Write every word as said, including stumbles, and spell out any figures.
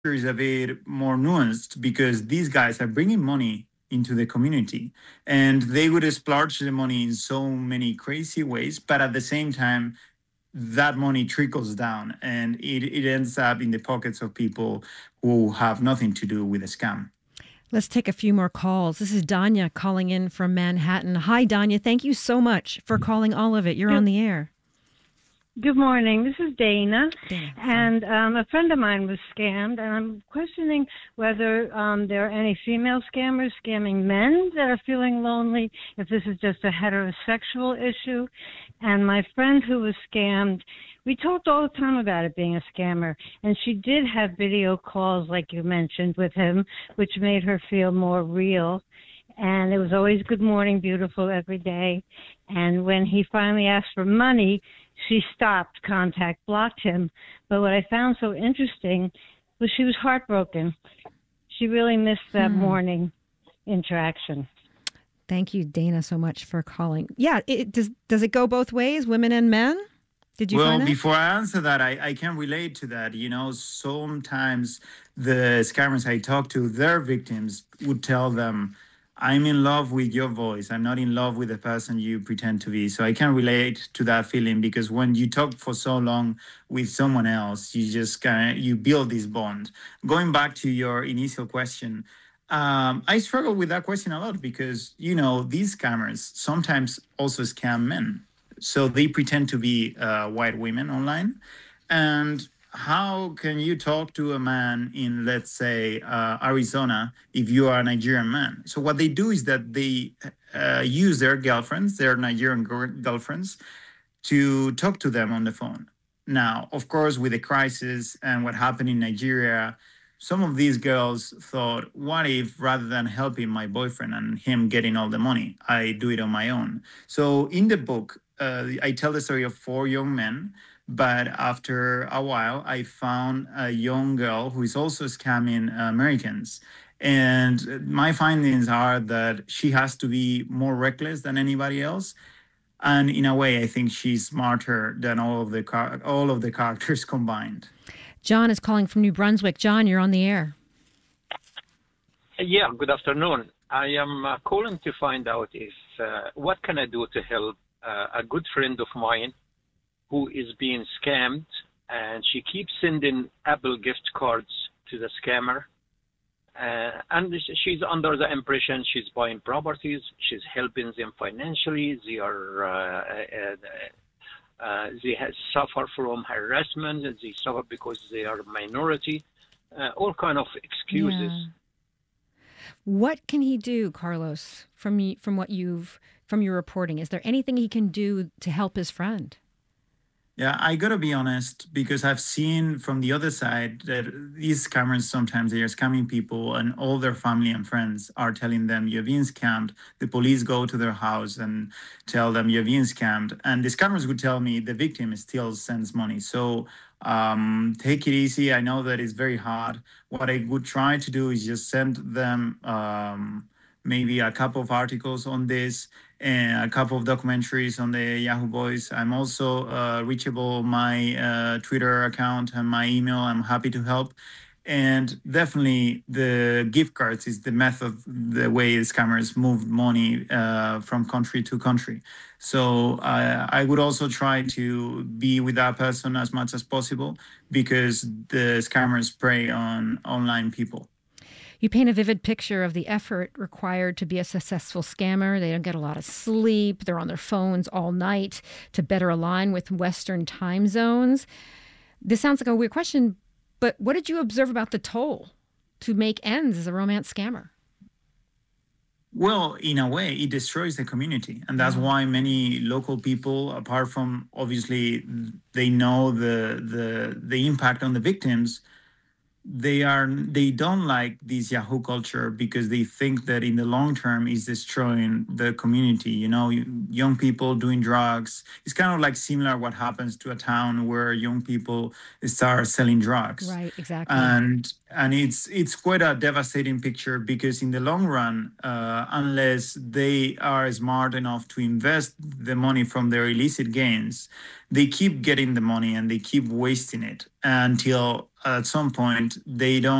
is a bit more nuanced because these guys are bringing money into the community and they would splurge the money in so many crazy ways, but at the same time, that money trickles down and it, it ends up in the pockets of people who have nothing to do with a scam. Let's take a few more calls. This is Danya calling in from Manhattan. Hi, Danya. Thank you so much for calling all of it. You're on the air. Good morning. This is Dana. Dana. And um, a friend of mine was scammed, and I'm questioning whether um, there are any female scammers scamming men that are feeling lonely, if this is just a heterosexual issue. And my friend who was scammed, we talked all the time about it being a scammer, and she did have video calls, like you mentioned, with him, which made her feel more real. And it was always good morning, beautiful every day. And when he finally asked for money, she stopped contact, blocked him. But what I found so interesting was she was heartbroken. She really missed that hmm. morning interaction. Thank you, Dana, so much for calling. Yeah, it, does does it go both ways, women and men? Did you well, find that? Before I answer that, I, I can relate to that. You know, sometimes the scammers I talk to, their victims would tell them, I'm in love with your voice. I'm not in love with the person you pretend to be. So I can relate to that feeling because when you talk for so long with someone else, you just kind of, you build this bond. Going back to your initial question, um, I struggle with that question a lot because, you know, these scammers sometimes also scam men. So they pretend to be uh, white women online. And how can you talk to a man in, let's say, uh, Arizona if you are a Nigerian man? So what they do is that they uh, use their girlfriends, their Nigerian girlfriends, to talk to them on the phone. Now, of course, with the crisis and what happened in Nigeria, some of these girls thought, what if rather than helping my boyfriend and him getting all the money, I do it on my own? So in the book, uh, I tell the story of four young men. But after a while, I found a young girl who is also scamming Americans. And my findings are that she has to be more reckless than anybody else. And in a way, I think she's smarter than all of the car- all of the characters combined. John is calling from New Brunswick. John, you're on the air. Yeah, good afternoon. I am uh, calling to find out if uh, what can I do to help uh, a good friend of mine who is being scammed, and she keeps sending Apple gift cards to the scammer. Uh, and she's under the impression she's buying properties, she's helping them financially, they are uh, uh, uh, they have suffer from harassment, they suffer because they are a minority, uh, all kind of excuses. Yeah. What can he do, Carlos, from from what you've from your reporting? Is there anything he can do to help his friend? Yeah, I gotta be honest because I've seen from the other side that these scammers sometimes they are scamming people and all their family and friends are telling them you're being scammed. The police go to their house and tell them you're being scammed. And the scammers would tell me the victim still sends money. So um, take it easy. I know that it's very hard. What I would try to do is just send them um, maybe a couple of articles on this and a couple of documentaries on the Yahoo Boys. I'm also uh, reachable on my uh, Twitter account and my email. I'm happy to help. And definitely the gift cards is the method, the way scammers move money uh, from country to country. So uh, I would also try to be with that person as much as possible because the scammers prey on online people. You paint a vivid picture of the effort required to be a successful scammer. They don't get a lot of sleep. They're on their phones all night to better align with Western time zones. This sounds like a weird question, but what did you observe about the toll to make ends as a romance scammer? Well, in a way, it destroys the community. And that's why many local people, apart from obviously they know the the the impact on the victims, they are they don't like this Yahoo culture because they think that in the long term is destroying the community. You know, young people doing drugs. It's kind of like similar what happens to a town where young people start selling drugs. Right, exactly. And and it's it's quite a devastating picture because in the long run, uh, unless they are smart enough to invest the money from their illicit gains, they keep getting the money and they keep wasting it until at some point they don't